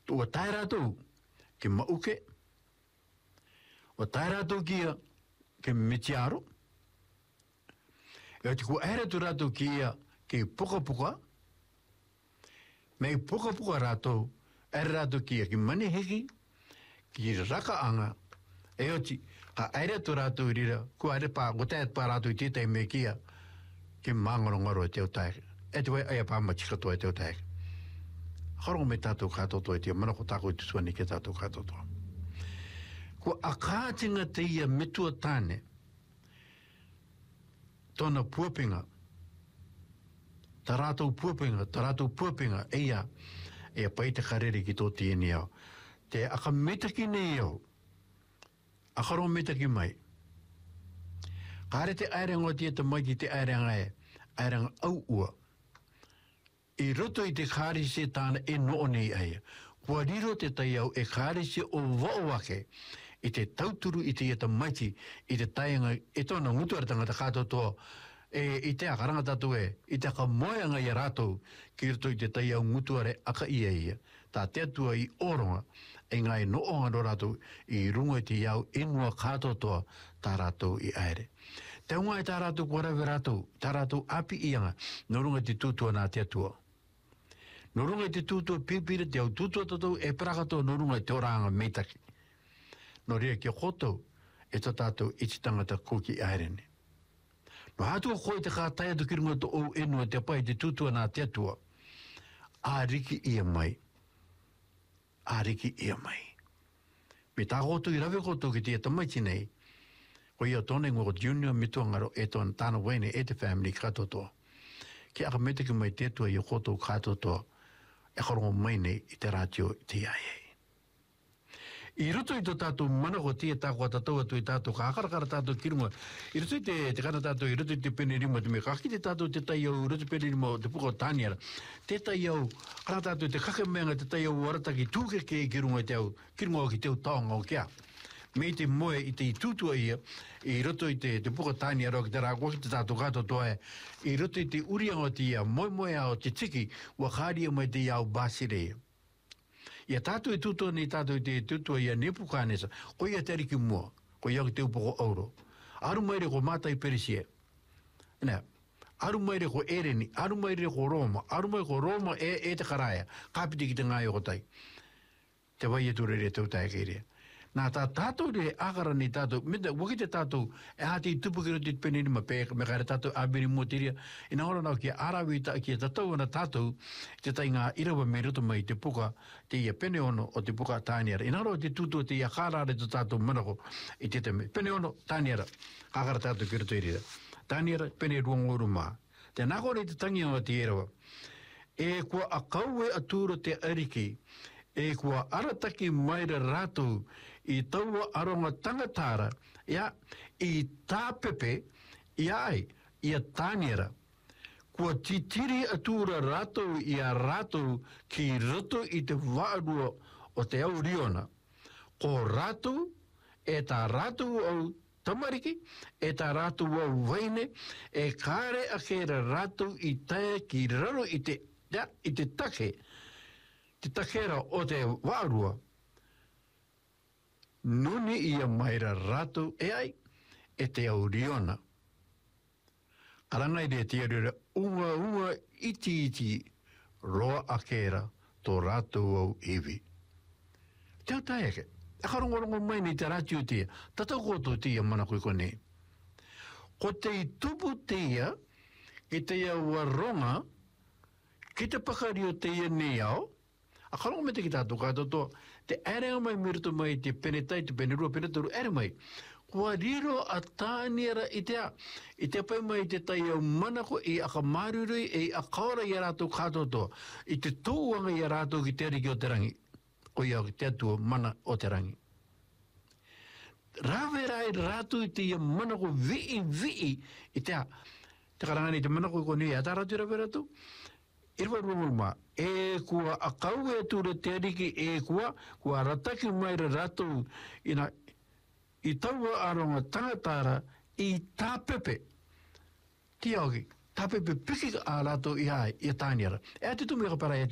o tai rātou ke mauke, o tai rātou kia ke mitiaro, e te ko aere tu rātou kia ke puka, me puka rātou, aere rātou kia ke maniheki, ki rakaanga, e oti, ka aere tu rātou rira, ko aere pā, ko tai rātou i tētai me kia, ke mangorongaro e teo tae. E te wai aia pāmatika toa e teo tae. Harongo me tātou kātou toa e tia, mana ko tākou i tusuani ke tātou kātou toa. Ko a kātinga te ia metua tāne, tōna puapinga, tā rātou puapinga, eia pai te karere ki tō tieni au. Te aka metaki nei au, akarongo metaki mai. Kāre te airenga tia te mai ki te airenga au ua. I roto i te kārisi tāna e noo nei aia. Kua riro te tai au e kārisi o waowake i te tauturu i te maiti i te tainga e tōna ngutuara tangata kātou toa i te akaranga tātou i te aka moeanga i rātou ki roto i te tai au ngutuare aka ia. Tā te atua i oronga e ngai noonga no rātou i rungo i te iau inua kātou toa tā rātou i aere. Te unga e tā rātou korawe rātou, tā rātou api ianga, no runga te tūtua nā te atua. No runga i te tūtua pipira te au tūtua tatou e parakato no runga i te oranga meitaki. No rea ki kotou e tā tātou i te tangata kuki aerene. No hātua koe te kātai atu ki runga to o enua te pai te tūtua nā te atua. Āriki ia mai. Me tā kotou i rawe kotou ki te tamaiti nei, ko ia tōne ngō junior mituangaro e tōna tāna wene e te family katotoa. Ki aka mete ki mai tētua i kotou katotoa, e karongo mai nei i te rātio te aiei. I roto i tō tātou manako tia tākua tātou atu i tātou ka akarakara tātou kirunga. I roto i te kana tātou, i roto i te pene rima te me kaki te tātou te tai au, roto i pene rima o te puka o tāniara. Te tai au, kana tātou te kakemeanga te tai au arataki tūkeke i kirunga i te au, kirunga o ki te au taonga o kia. Me te moe i te i tūtua ia, i roto i te puka tāniara o ki te rākua ki te tātou kātou toa i roto i te urianga o te ia, moe au te tiki, ua kāria mai te iau bāsire ia. Ia tātou e tūtua nei tātou e te tūtua ia nepukānesa, ko ia te ariki mua, ko ia ki te upoko auro. Aru maire ko mātai peresia. Aru maire ko ereni, aru maire ko Roma, aru maire ko Roma e te karaia, kāpiti ki te ngāi o tai. Te wai e tūrere te utai keirea. Nā tā tātou re akara ni tātou, mita waki te tātou e hati i tupukiro te penini ma pēka, me kāre tātou ābiri motiria, ina ora nau kia arawi kia tātou ana tātou, te tai ngā irawa me roto mai te puka, te ia pene ono o te puka tāniara. Ina ora te tūtua te ia kārare te tātou manako i te teme. Pene ono tāniara, kakara tātou ki roto irira. Tāniara, pene ruangoro mā. Te nākore te tangi o te erawa. E kua a kaue atūro te ariki, e kua arataki maira rātou i taua aronga tangatāra, ia, i tā pepe, ia tāniara, kua titiri atūra rātou i a rātou ki roto i te wārua o te au riona. Ko rātou, e tā rātou au tamariki, e tā rātou au waine, e kāre a kēra rātou i tae ki raro i te take, te takera o te wārua, nuni ia maira rātou e ai, e te au riona. Arangai re te arira, unga iti, roa akera, tō rātou au iwi. Teo taeke, e karongorongo mai ni te rātiu tia, tatau koto tia mana koe kone. Ko te i tupu tia, ki te au aronga, ki te pakario tia ni au, a karongo me te ki tātou kātoto, te arenga mai miruto mai te penetai, te penerua, penetaru, ere mai. Kua riro a tāniara i te pai mai te tai au manako i aka marurui e a kaora i a rātou kātoto, i te tūanga i a rātou ki te ariki o te rangi, o i a te atua mana o te rangi. Rāwerai rātou i te ia manako vii i te karangani te manako i koni, a tā rātou rawe rātou, irwa rungulma, e kua a kaue ature te ariki e kua rataki mai rātou i taua aronga tangatāra i tāpepe. Ti auki, tāpepe piki a rātou i hai, i a tāniara. E ati tumi ka para